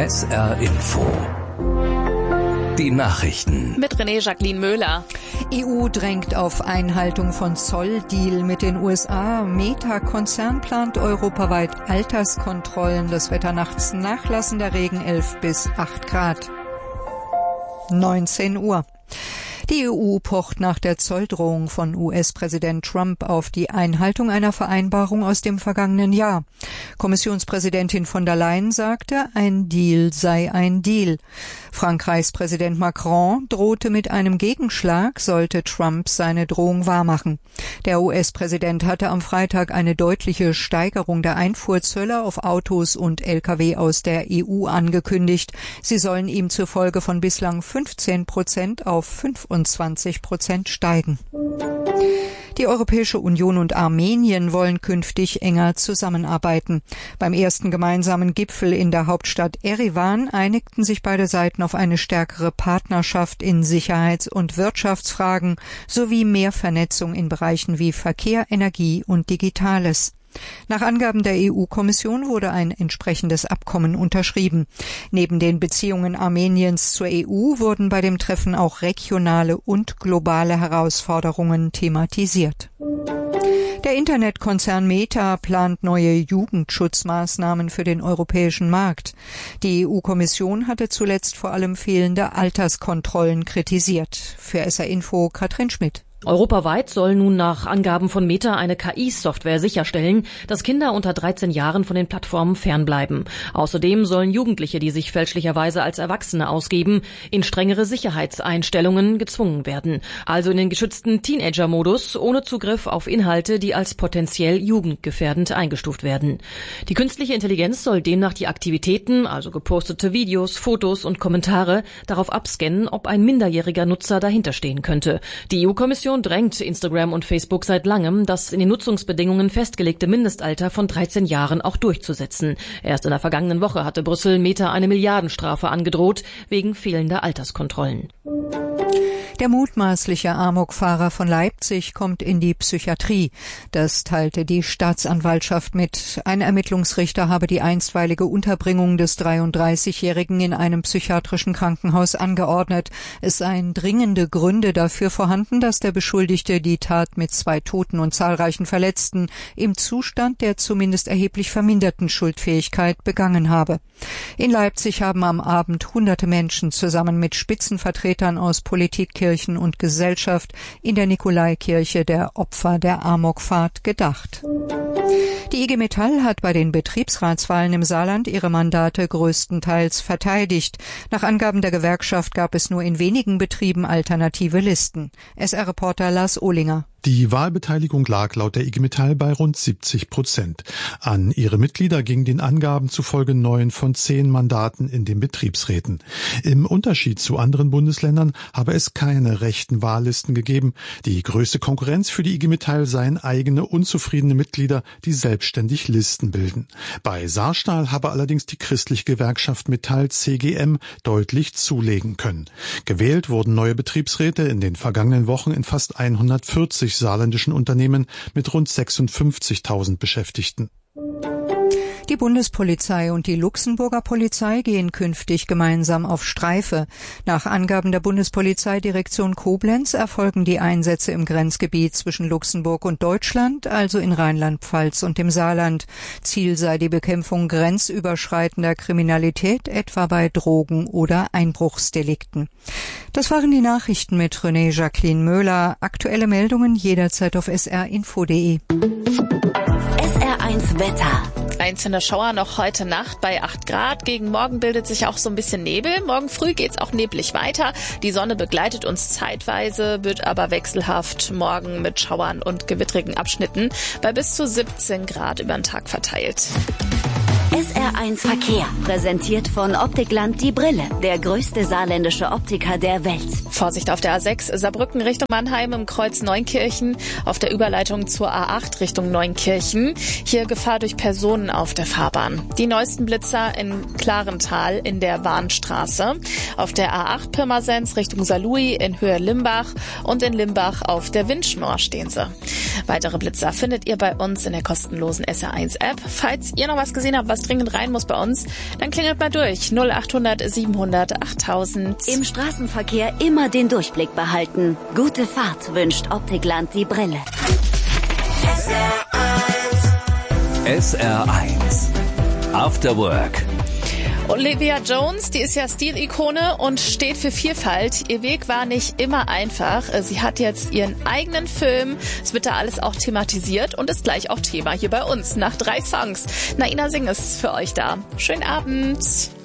SR Info. Die Nachrichten. Mit René-Jacqueline Möhler. EU drängt auf Einhaltung von Zolldeal mit den USA. Meta-Konzern plant europaweit Alterskontrollen. Das Wetter nachts nachlassender Regen 11 bis 8 Grad. 19 Uhr. Die EU pocht nach der Zolldrohung von US-Präsident Trump auf die Einhaltung einer Vereinbarung aus dem vergangenen Jahr. Kommissionspräsidentin von der Leyen sagte, ein Deal sei ein Deal. Frankreichs Präsident Macron drohte mit einem Gegenschlag, sollte Trump seine Drohung wahrmachen. Der US-Präsident hatte am Freitag eine deutliche Steigerung der Einfuhrzölle auf Autos und Lkw aus der EU angekündigt. Sie sollen ihm zufolge von bislang 15% auf 25% steigen. Die Europäische Union und Armenien wollen künftig enger zusammenarbeiten. Beim ersten gemeinsamen Gipfel in der Hauptstadt Erivan einigten sich beide Seiten auf eine stärkere Partnerschaft in Sicherheits- und Wirtschaftsfragen sowie mehr Vernetzung in Bereichen wie Verkehr, Energie und Digitales. Nach Angaben der EU-Kommission wurde ein entsprechendes Abkommen unterschrieben. Neben den Beziehungen Armeniens zur EU wurden bei dem Treffen auch regionale und globale Herausforderungen thematisiert. Der Internetkonzern Meta plant neue Jugendschutzmaßnahmen für den europäischen Markt. Die EU-Kommission hatte zuletzt vor allem fehlende Alterskontrollen kritisiert. Für SR Info Katrin Schmidt. Europaweit soll nun nach Angaben von Meta eine KI-Software sicherstellen, dass Kinder unter 13 Jahren von den Plattformen fernbleiben. Außerdem sollen Jugendliche, die sich fälschlicherweise als Erwachsene ausgeben, in strengere Sicherheitseinstellungen gezwungen werden. Also in den geschützten Teenager-Modus, ohne Zugriff auf Inhalte, die als potenziell jugendgefährdend eingestuft werden. Die künstliche Intelligenz soll demnach die Aktivitäten, also gepostete Videos, Fotos und Kommentare, darauf abscannen, ob ein minderjähriger Nutzer dahinterstehen könnte. Die EU-Kommission drängt Instagram und Facebook seit langem, das in den Nutzungsbedingungen festgelegte Mindestalter von 13 Jahren auch durchzusetzen. Erst in der vergangenen Woche hatte Brüssel Meta eine Milliardenstrafe angedroht, wegen fehlender Alterskontrollen. Der mutmaßliche Amokfahrer von Leipzig kommt in die Psychiatrie. Das teilte die Staatsanwaltschaft mit. Ein Ermittlungsrichter habe die einstweilige Unterbringung des 33-Jährigen in einem psychiatrischen Krankenhaus angeordnet. Es seien dringende Gründe dafür vorhanden, dass der Beschuldigte die Tat mit 2 Toten und zahlreichen Verletzten im Zustand der zumindest erheblich verminderten Schuldfähigkeit begangen habe. In Leipzig haben am Abend hunderte Menschen zusammen mit Spitzenvertretern aus Politik, Kirchen und Gesellschaft in der Nikolaikirche der Opfer der Amokfahrt gedacht. Die IG Metall hat bei den Betriebsratswahlen im Saarland ihre Mandate größtenteils verteidigt. Nach Angaben der Gewerkschaft gab es nur in wenigen Betrieben alternative Listen. SR-Reporter Lars Ohlinger. Die Wahlbeteiligung lag laut der IG Metall bei rund 70%. An ihre Mitglieder gingen den Angaben zufolge 9 von 10 Mandaten in den Betriebsräten. Im Unterschied zu anderen Bundesländern habe es keine rechten Wahllisten gegeben. Die größte Konkurrenz für die IG Metall seien eigene unzufriedene Mitglieder, die selbstständig Listen bilden. Bei Saarstahl habe allerdings die christliche Gewerkschaft Metall CGM deutlich zulegen können. Gewählt wurden neue Betriebsräte in den vergangenen Wochen in fast 140 saarländischen Unternehmen mit rund 56.000 Beschäftigten. Die Bundespolizei und die Luxemburger Polizei gehen künftig gemeinsam auf Streife. Nach Angaben der Bundespolizeidirektion Koblenz erfolgen die Einsätze im Grenzgebiet zwischen Luxemburg und Deutschland, also in Rheinland-Pfalz und dem Saarland. Ziel sei die Bekämpfung grenzüberschreitender Kriminalität, etwa bei Drogen- oder Einbruchsdelikten. Das waren die Nachrichten mit René-Jacqueline Möhler. Aktuelle Meldungen jederzeit auf srinfo.de. SR1 Wetter. Einzelne Schauer noch heute Nacht bei 8 Grad. Gegen Morgen bildet sich auch so ein bisschen Nebel. Morgen früh geht's auch neblig weiter. Die Sonne begleitet uns zeitweise, wird aber wechselhaft morgen mit Schauern und gewittrigen Abschnitten bei bis zu 17 Grad über den Tag verteilt. SR1 Verkehr, präsentiert von Optikland die Brille, der größte saarländische Optiker der Welt. Vorsicht auf der A6 Saarbrücken Richtung Mannheim im Kreuz Neunkirchen, auf der Überleitung zur A8 Richtung Neunkirchen. Hier Gefahr durch Personen auf der Fahrbahn. Die neuesten Blitzer in Klarental in der Warnstraße, auf der A8 Pirmasens Richtung Saarlouis in Höhe Limbach und in Limbach auf der Windschnor stehen sie. Weitere Blitzer findet ihr bei uns in der kostenlosen SR1 App. Falls ihr noch was gesehen habt, was dringend rein muss bei uns, dann klingelt mal durch. 0800 700 8000. Im Straßenverkehr immer den Durchblick behalten. Gute Fahrt wünscht Optikland die Brille. SR1 After Work. Olivia Jones, die ist ja Stilikone und steht für Vielfalt. Ihr Weg war nicht immer einfach. Sie hat jetzt ihren eigenen Film. Es wird da alles auch thematisiert und ist gleich auch Thema hier bei uns. Nach 3 Songs. Naina Singh ist für euch da. Schönen Abend.